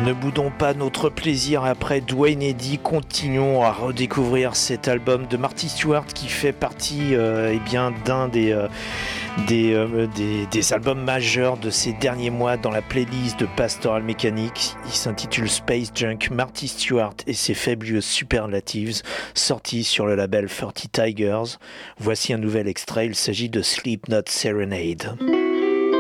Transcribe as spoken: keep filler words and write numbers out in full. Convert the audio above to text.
Ne boudons pas notre plaisir après Duane Eddy, continuons à redécouvrir cet album de Marty Stuart qui fait partie euh, eh bien, d'un des, euh, des, euh, des, des albums majeurs de ces derniers mois dans la playlist de Pastoral Mechanics. Il s'intitule Space Junk, Marty Stuart et ses Fabulous Superlatives, sorti sur le label Forty Tigers. Voici un nouvel extrait, il s'agit de Slipknot Serenade.